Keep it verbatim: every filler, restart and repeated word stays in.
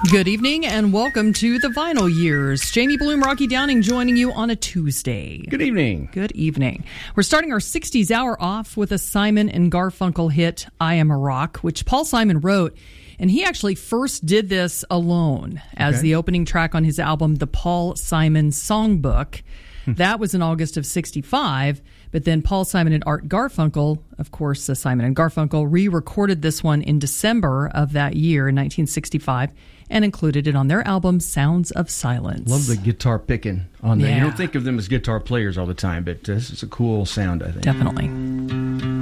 Good evening and welcome to the Vinyl Years. Jamie Bloom, Rocky Downing joining you on a Tuesday. Good evening. Good evening. We're starting our sixties hour off with a Simon and Garfunkel hit, I Am a Rock, which Paul Simon wrote. And he actually first did this alone as Okay. the opening track on his album, The Paul Simon Songbook. That was in August of sixty-five. But then Paul Simon and Art Garfunkel, of course, uh, Simon and Garfunkel, re-recorded this one in December of that year, in nineteen sixty-five, and included it on their album, Sounds of Silence. Love the guitar picking on there. Yeah. You don't think of them as guitar players all the time, but uh, this is a cool sound, I think. Definitely.